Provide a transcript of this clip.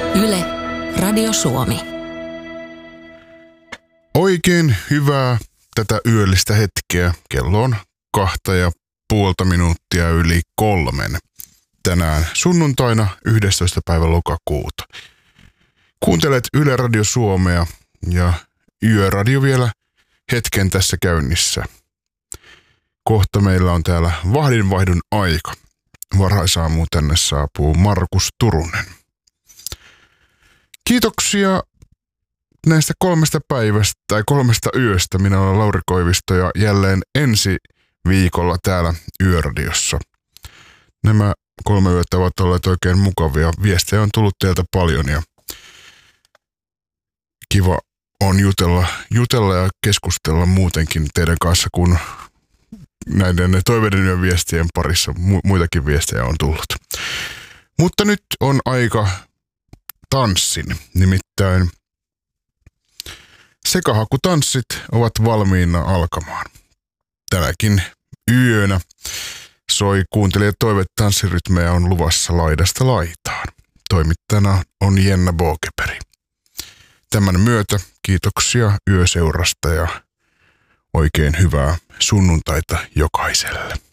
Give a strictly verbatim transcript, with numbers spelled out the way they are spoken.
Yle, Radio Suomi. Oikein hyvää tätä yöllistä hetkeä. Kello on kahta ja puolta minuuttia yli kolmen. Tänään sunnuntaina yhdestoista päivä lokakuuta. Kuuntelet Yle Radio Suomea ja Yöradio vielä hetken tässä käynnissä. Kohta meillä on täällä vahdinvaihdon aika. Varhaisaamuun tänne saapuu Markus Turunen. Kiitoksia näistä kolmesta päivästä tai kolmesta yöstä. Minä olen Lauri Koivisto ja jälleen ensi viikolla täällä Yöradiossa. Nämä kolme yötä ovat olleet oikein mukavia. Viestejä on tullut teiltä paljon ja kiva on jutella, jutella ja keskustella muutenkin teidän kanssa, kun näiden toiveiden ja viestien parissa mu- muitakin viestejä on tullut. Mutta nyt on aika tanssin, nimittäin sekahakutanssit ovat valmiina alkamaan. Tänäkin yönä soi kuuntelijat toive tanssirytmejä on luvassa laidasta laitaan. Toimittajana on Jenna Bookeperi. Tämän myötä kiitoksia yöseurasta ja oikein hyvää sunnuntaita jokaiselle.